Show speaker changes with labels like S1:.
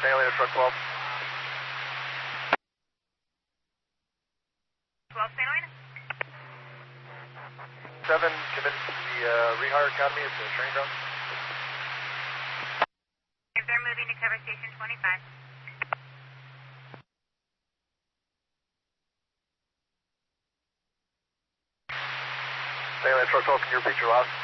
S1: Bailey to truck 12.
S2: 12, St. Helena.
S1: 7, committed to the Rehire Academy at the training ground.
S2: If they're moving to cover station 25.
S1: Bailey to truck 12, can you repeat your last?